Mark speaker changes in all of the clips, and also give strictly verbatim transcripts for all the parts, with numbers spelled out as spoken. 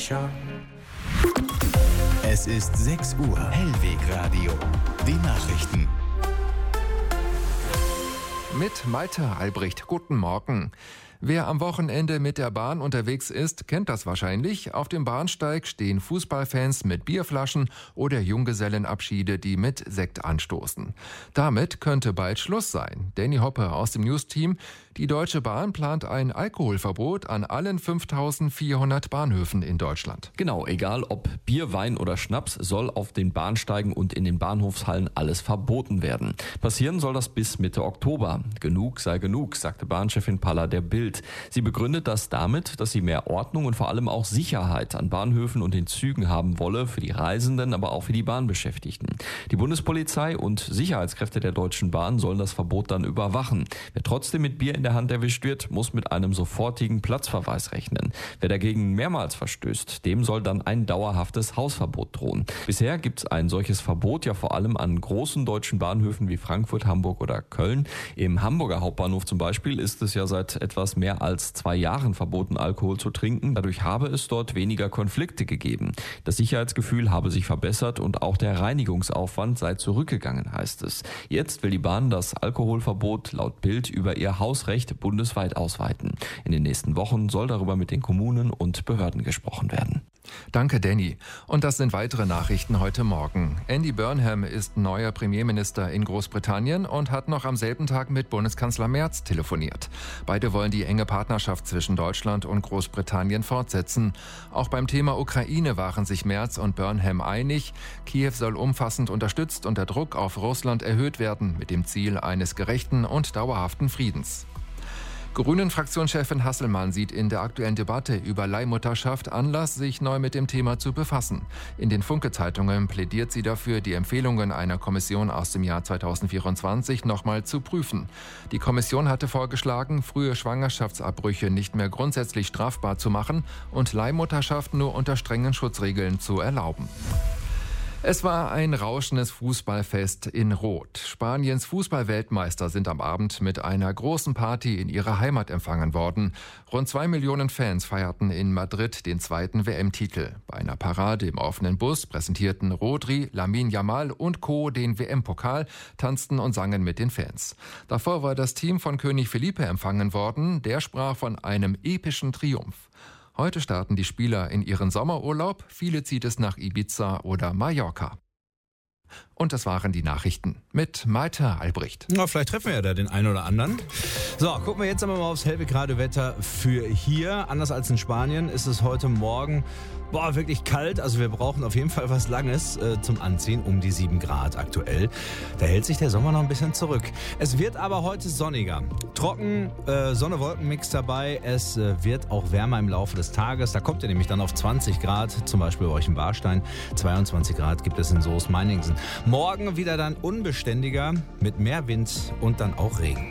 Speaker 1: sicher.
Speaker 2: Es ist sechs Uhr. Hellwegradio. Die Nachrichten.
Speaker 3: Mit Malte Albrecht. Guten Morgen. Wer am Wochenende mit der Bahn unterwegs ist, kennt das wahrscheinlich. Auf dem Bahnsteig stehen Fußballfans mit Bierflaschen oder Junggesellenabschiede, die mit Sekt anstoßen. Damit könnte bald Schluss sein. Danny Hoppe aus dem News-Team. Die Deutsche Bahn plant ein Alkoholverbot an allen fünftausendvierhundert Bahnhöfen in Deutschland.
Speaker 4: Genau, egal ob Bier, Wein oder Schnaps, soll auf den Bahnsteigen und in den Bahnhofshallen alles verboten werden. Passieren soll das bis Mitte Oktober. Genug sei genug, sagte Bahnchefin Palla der Bild. Sie begründet das damit, dass sie mehr Ordnung und vor allem auch Sicherheit an Bahnhöfen und in Zügen haben wolle, für die Reisenden, aber auch für die Bahnbeschäftigten. Die Bundespolizei und Sicherheitskräfte der Deutschen Bahn sollen das Verbot dann überwachen. Wer trotzdem mit Bier in der Hand erwischt wird, muss mit einem sofortigen Platzverweis rechnen. Wer dagegen mehrmals verstößt, dem soll dann ein dauerhaftes Hausverbot drohen. Bisher gibt es ein solches Verbot ja vor allem an großen deutschen Bahnhöfen wie Frankfurt, Hamburg oder Köln. Im Hamburger Hauptbahnhof zum Beispiel ist es ja seit etwas mehr als zwei Jahren verboten, Alkohol zu trinken. Dadurch habe es dort weniger Konflikte gegeben. Das Sicherheitsgefühl habe sich verbessert und auch der Reinigungsaufwand sei zurückgegangen, heißt es. Jetzt will die Bahn das Alkoholverbot laut Bild über ihr Hausrecht bundesweit ausweiten. In den nächsten Wochen soll darüber mit den Kommunen und Behörden gesprochen werden.
Speaker 3: Danke, Danny. Und das sind weitere Nachrichten heute Morgen. Andy Burnham ist neuer Premierminister in Großbritannien und hat noch am selben Tag mit Bundeskanzler Merz telefoniert. Beide wollen die enge Partnerschaft zwischen Deutschland und Großbritannien fortsetzen. Auch beim Thema Ukraine waren sich Merz und Burnham einig. Kiew soll umfassend unterstützt und der Druck auf Russland erhöht werden, mit dem Ziel eines gerechten und dauerhaften Friedens. Grünen-Fraktionschefin Hasselmann sieht in der aktuellen Debatte über Leihmutterschaft Anlass, sich neu mit dem Thema zu befassen. In den Funke-Zeitungen plädiert sie dafür, die Empfehlungen einer Kommission aus dem Jahr zweitausendvierundzwanzig nochmal zu prüfen. Die Kommission hatte vorgeschlagen, frühe Schwangerschaftsabbrüche nicht mehr grundsätzlich strafbar zu machen und Leihmutterschaft nur unter strengen Schutzregeln zu erlauben. Es war ein rauschendes Fußballfest in Rot. Spaniens Fußballweltmeister sind am Abend mit einer großen Party in ihrer Heimat empfangen worden. Rund zwei Millionen Fans feierten in Madrid den zweiten W M-Titel. Bei einer Parade im offenen Bus präsentierten Rodri, Lamine Yamal und Co. den W M-Pokal, tanzten und sangen mit den Fans. Davor war das Team von König Felipe empfangen worden. Der sprach von einem epischen Triumph. Heute starten die Spieler in ihren Sommerurlaub. Viele zieht es nach Ibiza oder Mallorca. Und das waren die Nachrichten mit Malte Albrecht.
Speaker 5: Na, vielleicht treffen wir ja da den einen oder anderen. So, gucken wir jetzt aber mal aufs Hellwegradio-Wetter für hier. Anders als in Spanien ist es heute Morgen boah, wirklich kalt. Also wir brauchen auf jeden Fall was Langes äh, zum Anziehen, um die sieben Grad aktuell. Da hält sich der Sommer noch ein bisschen zurück. Es wird aber heute sonniger. Trocken, äh, Sonne-Wolken-Mix dabei. Es äh, wird auch wärmer im Laufe des Tages. Da kommt ihr nämlich dann auf zwanzig Grad, zum Beispiel bei euch in Barstein. zweiundzwanzig Grad gibt es in Soest-Meiningen. Morgen wieder dann unbeständiger mit mehr Wind und dann auch Regen.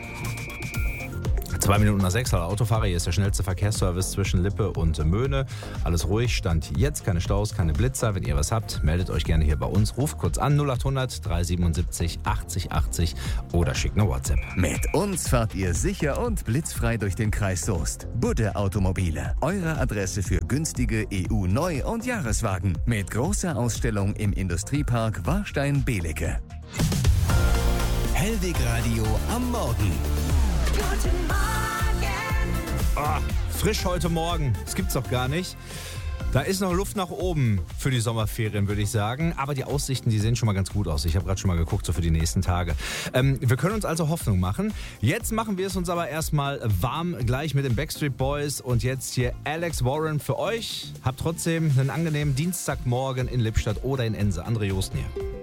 Speaker 5: Zwei Minuten nach sechs, hallo Autofahrer, hier ist der schnellste Verkehrsservice zwischen Lippe und Möhne. Alles ruhig, Stand jetzt, keine Staus, keine Blitzer. Wenn ihr was habt, meldet euch gerne hier bei uns. Ruft kurz an, null achthundert dreihundertsiebenundsiebzig achtzig achtzig oder schickt eine WhatsApp.
Speaker 2: Mit uns fahrt ihr sicher und blitzfrei durch den Kreis Soest. Budde Automobile, eure Adresse für günstige E U-Neu- und Jahreswagen. Mit großer Ausstellung im Industriepark Warstein-Belecke. Hellwegradio am Morgen.
Speaker 6: Guten Morgen.
Speaker 5: Oh, frisch heute Morgen. Das gibt's doch gar nicht. Da ist noch Luft nach oben für die Sommerferien, würde ich sagen. Aber die Aussichten, die sehen schon mal ganz gut aus. Ich habe gerade schon mal geguckt, so für die nächsten Tage. Ähm, wir können uns also Hoffnung machen. Jetzt machen wir es uns aber erstmal warm, gleich mit den Backstreet Boys. Und jetzt hier Alex Warren für euch. Habt trotzdem einen angenehmen Dienstagmorgen in Lippstadt oder in Ense. André Josten hier.